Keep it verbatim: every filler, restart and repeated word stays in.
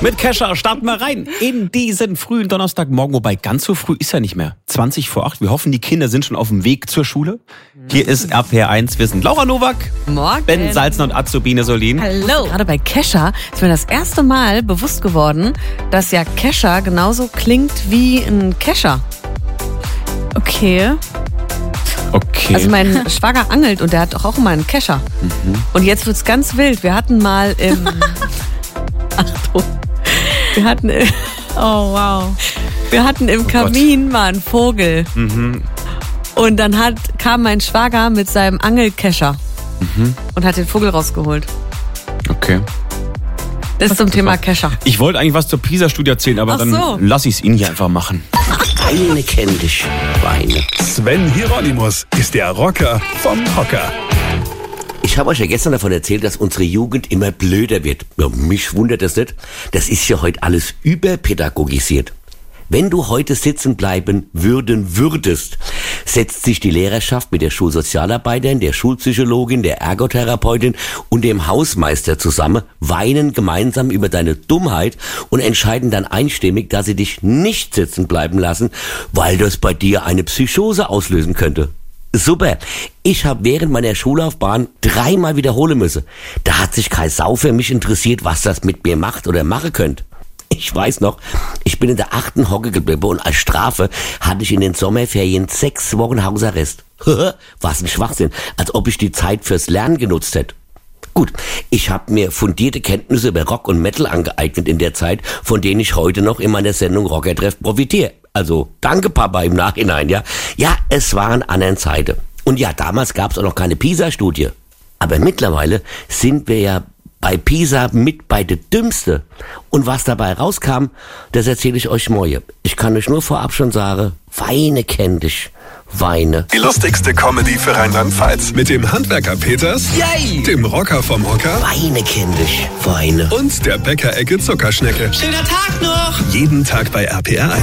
Mit Kesha starten wir rein in diesen frühen Donnerstagmorgen. Wobei ganz so früh ist ja nicht mehr. zwanzig vor acht. Wir hoffen, die Kinder sind schon auf dem Weg zur Schule. Hier ist R P R eins. Wir sind Laura Nowak, Morgen. Ben Salzner und Azubine Solin. Hallo. Gerade bei Kesha ist mir das erste Mal bewusst geworden, dass ja Kesha genauso klingt wie ein Kescher. Okay. Okay. Also mein Schwager angelt und der hat doch auch immer einen Kescher. Mhm. Und jetzt wird's ganz wild. Wir hatten mal im... Achtung. Wir hatten... Im, Oh, wow. wir hatten im Oh Kamin mal einen Vogel. Mhm. Und dann hat, kam mein Schwager mit seinem Angelkescher Mhm. und hat den Vogel rausgeholt. Okay. Das ist zum Thema Kescher. Ich wollte eigentlich was zur PISA-Studie erzählen, aber Ach dann so. lasse ich es Ihnen hier einfach machen. Weine kenn dich, Weine. Sven Hieronymus ist der Rocker vom Hocker. Ich habe euch ja gestern davon erzählt, dass unsere Jugend immer blöder wird. Ja, mich wundert das nicht. Das ist ja heute alles überpädagogisiert. Wenn du heute sitzen bleiben würden würdest, setzt sich die Lehrerschaft mit der Schulsozialarbeiterin, der Schulpsychologin, der Ergotherapeutin und dem Hausmeister zusammen, weinen gemeinsam über deine Dummheit und entscheiden dann einstimmig, dass sie dich nicht sitzen bleiben lassen, weil das bei dir eine Psychose auslösen könnte. Super. Ich habe während meiner Schullaufbahn dreimal wiederholen müssen. Da hat sich kein Sau für mich interessiert, was das mit mir macht oder machen könnte. Ich weiß noch, ich bin in der achten Hocke geblieben und als Strafe hatte ich in den Sommerferien sechs Wochen Hausarrest. Was ein Schwachsinn, als ob ich die Zeit fürs Lernen genutzt hätte. Gut, ich habe mir fundierte Kenntnisse über Rock und Metal angeeignet in der Zeit, von denen ich heute noch in meiner Sendung Rockertreff profitiere. Also danke Papa im Nachhinein, ja. Ja, es waren anderen Zeiten. Und ja, damals gab es auch noch keine PISA-Studie. Aber mittlerweile sind wir ja bei PISA mit bei der Dümmste. Und was dabei rauskam, das erzähle ich euch morgen. Ich kann euch nur vorab schon sagen, Weine kenn dich, Weine. Die lustigste Comedy für Rheinland-Pfalz. Mit dem Handwerker Peters, Yay! dem Rocker vom Hocker Weine kenn dich, Weine. und der Bäckerecke Zuckerschnecke. Schöner Tag noch! Jeden Tag bei R P R eins.